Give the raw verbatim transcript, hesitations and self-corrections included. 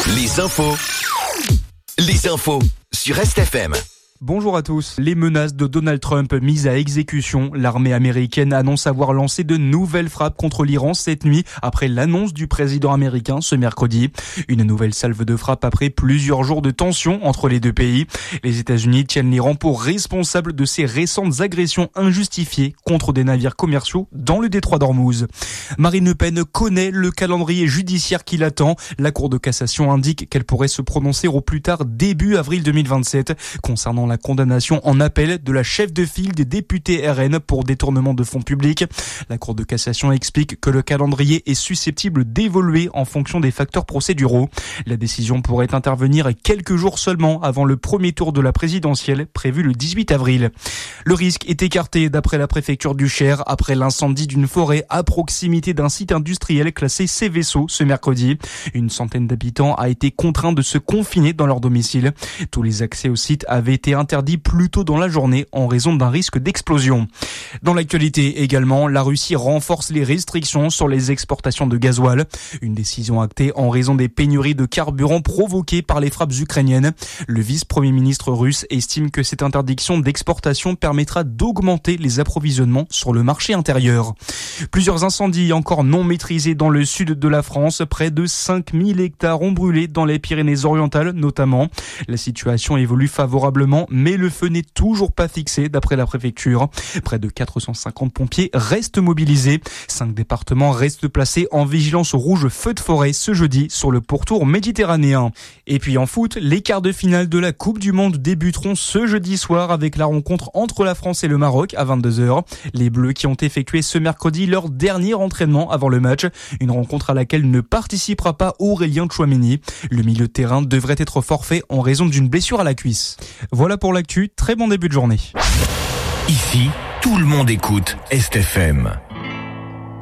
Les infos. Les infos sur Est F M. Bonjour à tous. Les menaces de Donald Trump mises à exécution. L'armée américaine annonce avoir lancé de nouvelles frappes contre l'Iran cette nuit après l'annonce du président américain ce mercredi. Une nouvelle salve de frappe après plusieurs jours de tension entre les deux pays. Les États-Unis tiennent l'Iran pour responsable de ces récentes agressions injustifiées contre des navires commerciaux dans le détroit d'Ormuz. Marine Le Pen connaît le calendrier judiciaire qui l'attend. La Cour de cassation indique qu'elle pourrait se prononcer au plus tard début avril deux mille vingt-sept concernant la condamnation en appel de la chef de file des députés R N pour détournement de fonds publics. La Cour de cassation explique que le calendrier est susceptible d'évoluer en fonction des facteurs procéduraux. La décision pourrait intervenir quelques jours seulement avant le premier tour de la présidentielle prévu le dix-huit avril. Le risque est écarté d'après la préfecture du Cher après l'incendie d'une forêt à proximité d'un site industriel classé Céveso ce mercredi. Une centaine d'habitants a été contraint de se confiner dans leur domicile. Tous les accès au site avaient été interdit plus tôt dans la journée en raison d'un risque d'explosion. Dans l'actualité également, la Russie renforce les restrictions sur les exportations de gasoil. Une décision actée en raison des pénuries de carburant provoquées par les frappes ukrainiennes. Le vice-premier ministre russe estime que cette interdiction d'exportation permettra d'augmenter les approvisionnements sur le marché intérieur. Plusieurs incendies encore non maîtrisés dans le sud de la France. Près de cinq mille hectares ont brûlé dans les Pyrénées-Orientales notamment. La situation évolue favorablement, mais le feu n'est toujours pas fixé d'après la préfecture. Près de quatre cent cinquante pompiers restent mobilisés. Cinq départements restent placés en vigilance rouge feu de forêt ce jeudi sur le pourtour méditerranéen. Et puis en foot, les quarts de finale de la Coupe du Monde débuteront ce jeudi soir avec la rencontre entre la France et le Maroc à vingt-deux heures. Les Bleus qui ont effectué ce mercredi leur dernier entraînement avant le match. Une rencontre à laquelle ne participera pas Aurélien Tchouaméni. Le milieu de terrain devrait être forfait en raison d'une blessure à la cuisse. Voilà pour l'actu, très bon début de journée. Ici, tout le monde écoute Est F M.